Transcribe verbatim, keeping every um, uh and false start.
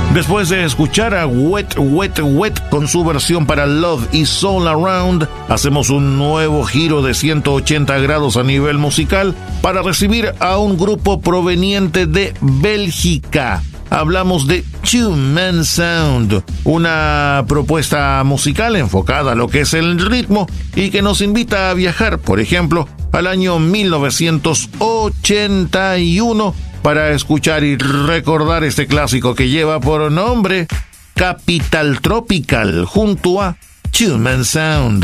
Después de escuchar a Wet, Wet, Wet con su versión para Love Is All Around, hacemos un nuevo giro de ciento ochenta grados a nivel musical para recibir a un grupo proveniente de Bélgica. Hablamos de Two Man Sound, una propuesta musical enfocada a lo que es el ritmo y que nos invita a viajar, por ejemplo, al año mil novecientos ochenta y uno, para escuchar y recordar este clásico que lleva por nombre Capital Tropical junto a Two Man Sound.